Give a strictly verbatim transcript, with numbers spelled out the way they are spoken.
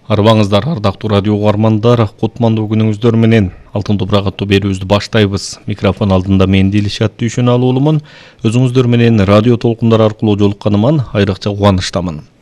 Арбаңыздар, ардактуу радио угармандар, кутмандуу күнүңүздөр менен Алтын топурак аттуу берүүбүздү баштайбыз. Микрофон алдында мен Дилишат Дүйшөналуулумун. Өзүңүздөр менен радио толкундар аркылуу жолукканыман айрыкча кубанычтамын.